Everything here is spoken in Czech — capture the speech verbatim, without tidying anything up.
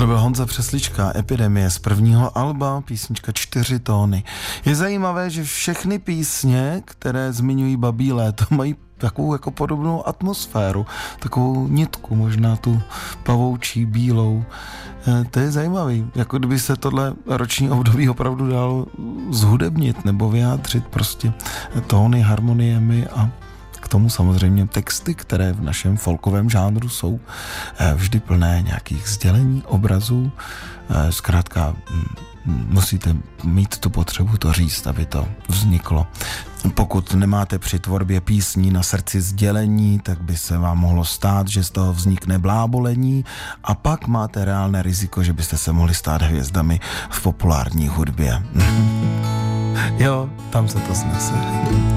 Tohle byl Honza Přeslička, Epidemie z prvního alba, písnička Čtyři tóny. Je zajímavé, že všechny písně, které zmiňují babí léto, mají takovou jako podobnou atmosféru, takovou nitku, možná tu pavoučí, bílou. E, to je zajímavý, jako kdyby se tohle roční období opravdu dalo zhudebnit nebo vyjádřit prostě tóny, harmoniemi a k tomu samozřejmě texty, které v našem folkovém žánru jsou vždy plné nějakých sdělení, obrazů. Zkrátka musíte mít tu potřebu to říct, aby to vzniklo. Pokud nemáte při tvorbě písní na srdci sdělení, tak by se vám mohlo stát, že z toho vznikne blábolení a pak máte reálné riziko, že byste se mohli stát hvězdami v populární hudbě. Jo, tam se to snese.